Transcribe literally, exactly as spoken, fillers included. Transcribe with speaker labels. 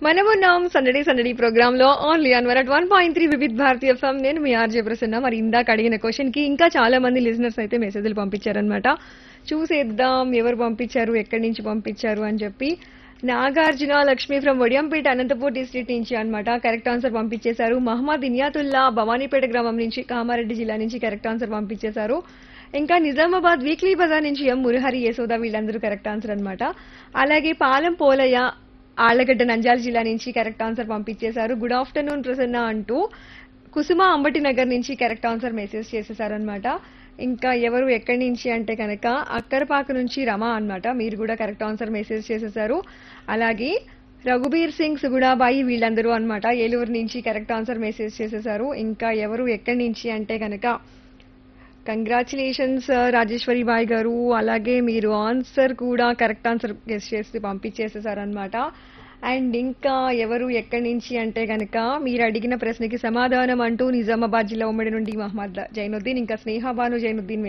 Speaker 1: మనమున్నాం సందడి సందడి ప్రోగ్రామ్ లో only Anwar at one point three Vividh Bharatiya FM. నేను మీ ఆర్జే ప్రసన్న. మరి ఇందాక అడిగిన క్వశ్చన్ కి ఇంకా చాలా మంది లిజనర్స్ అయితే మెసేజ్లు పంపించారనమాట. చూసేద్దాం ఎవరు పంపించారు, ఎక్కడి నుంచి పంపించారు అని చెప్పి. నాగార్జున లక్ష్మి ఫ్రమ్ వడియంపేట అనంతపూర్ డిస్ట్రిక్ట్ నుంచి అన్నమాట కరెక్ట్ ఆన్సర్ పంపించేశారు. మహమ్మద్ ఇనియాతుల్లా భవానీపేట గ్రామం నుంచి కామారెడ్డి జిల్లా నుంచి కరెక్ట్ ఆన్సర్ పంపించేశారు. ఇంకా నిజామాబాద్ వీక్లీ బజార్ నుంచి ఎం మురహరి యశోద వీళ్ళందరూ కరెక్ట్ ఆన్సర్ అన్నమాట. అలాగే పాలెం పోలయ్య ఆళ్లగడ్డ నంద్యాల జిల్లా నుంచి కరెక్ట్ ఆన్సర్ పంపించేశారు. గుడ్ ఆఫ్టర్నూన్ ప్రసన్న అంటూ కుసుమ అంబటి నగర్ నుంచి కరెక్ట్ ఆన్సర్ మెసేజ్ చేసేసారనమాట. ఇంకా ఎవరు ఎక్కడి నుంచి అంటే కనుక అక్కరపాక నుంచి రమ అన్నమాట. మీరు కూడా కరెక్ట్ ఆన్సర్ మెసేజ్ చేసేసారు. అలాగే రఘుబీర్ సింగ్ సుగుణాబాయి వీళ్ళందరూ అన్నమాట ఏలూరు నుంచి కరెక్ట్ ఆన్సర్ మెసేజ్ చేసేసారు. ఇంకా ఎవరు ఎక్కడి నుంచి అంటే కనుక కంగ్రాచులేషన్స్ రాజేశ్వరి బాయ్ గారు. అలాగే మీరు ఆన్సర్ కూడా కరెక్ట్ ఆన్సర్ గెస్ చేసి పంపించేసేసారనమాట. అండ్ ఇంకా ఎవరు ఎక్కడి నుంచి అంటే కనుక మీరు అడిగిన ప్రశ్నకి సమాధానం అంటూ నిజామాబాద్ జిల్లా ఉమ్మడి నుండి మహమ్మద్ జైనుద్దీన్ ఇంకా స్నేహాబాను జైనుద్దీన్